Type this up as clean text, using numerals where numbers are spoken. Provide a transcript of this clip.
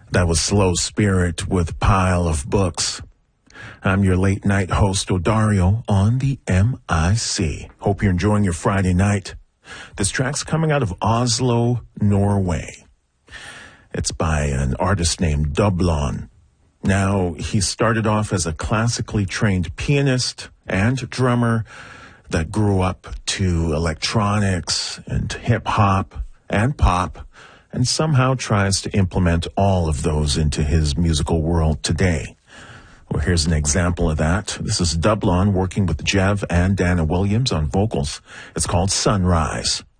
That was Slow Spirit with Pile of Books. I'm your late night host, Odario, on the MIC. Hope you're enjoying your Friday night. This track's coming out of Oslo, Norway. It's by an artist named Dublon. Now, he started off as a classically trained pianist and drummer that grew up to electronics and hip-hop and pop, and somehow tries to implement all of those into his musical world today. Well, here's an example of that. This is Dublon working with Jev and Dana Williams on vocals. It's called Sunrise.